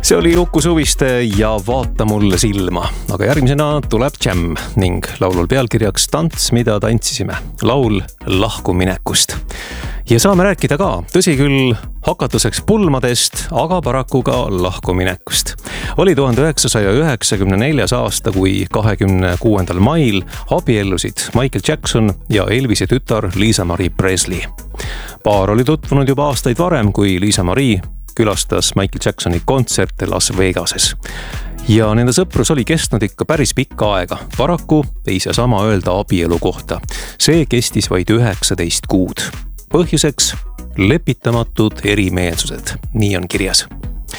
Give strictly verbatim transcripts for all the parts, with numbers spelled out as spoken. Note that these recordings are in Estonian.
see oli Uku Suviste ja Vaata mulle silma, aga järgmisena tuleb Jam ning laulul pealkirjaks Tants, mida tantsisime. Laul lahkuminekust. Ja saame rääkida ka, tõsi küll, hakatuseks pulmadest, aga paraku ka lahkuminekust. Oli tuhande üheksasaja üheksakümne neljas aasta, kui kahekümne kuuendal mail abiellusid Michael Jackson ja Elvise tütar Lisa-Marie Presley. Paar oli tutvunud juba aastaid varem, kui Lisa-Marie külastas Michael Jacksoni kontserte Las Vegases. Ja nende sõprus oli kestnud ikka päris pikka aega. Paraku ei saa sama öelda abielu kohta. See kestis vaid üheksateist kuud. Põhjuseks lepitamatud erimeelsused. Nii on kirjas.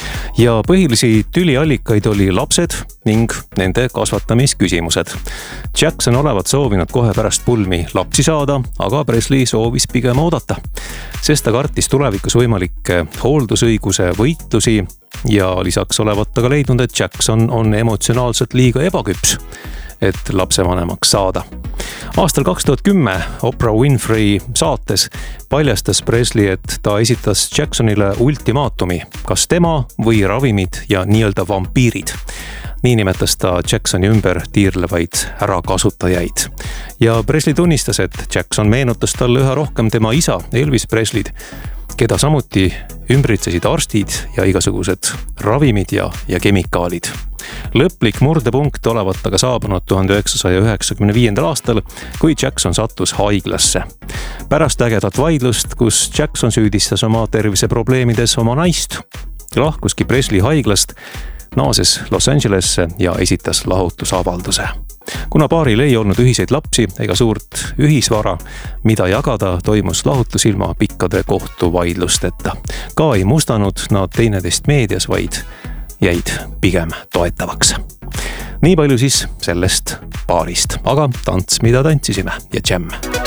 Ja põhilisi tüliallikaid oli lapsed ning nende kasvatamisküsimused. Jackson olevat soovinud kohe pärast pulmi lapsi saada, aga Presley soovis pigem oodata, sest ta kartis tulevikus võimalikke hooldusõiguse võitlusi ja lisaks olevat ta ka leidnud, et Jackson on emotsionaalselt liiga ebaküps, et lapsevanemaks saada. Aastal kaks tuhat kümme Oprah Winfrey saates paljastas Presley, et ta esitas Jacksonile ultimaatumi, kas tema või ravimid ja nii-öelda vampiirid. Nii nimetas ta Jacksoni ümber tiirlevaid ärakasutajaid. Ja Presley tunnistas, et Jackson meenutas talle üha rohkem tema isa Elvis Presley'd, keda samuti ümbritsesid arstid ja igasugused ravimid ja, ja kemikaalid. Lõplik murdepunkt olevat aga saabunud tuhande üheksasaja üheksakümne viiendal aastal, kui Jackson sattus haiglasse. Pärast ägedat vaidlust, kus Jackson süüdistas oma terviseprobleemides oma naist, lahkuski Presley haiglast, naases Los Angelesse ja esitas lahutusavalduse. Kuna paaril ei olnud ühiseid lapsi ega suurt ühisvara, mida jagada, toimus lahutus ilma pikkade kohtuvaidlusteta. Ka ei mustanud nad teineteist meedias, vaid jäid pigem toetavaks. Nii palju siis sellest paarist, aga tants, mida tantsisime ja Jam.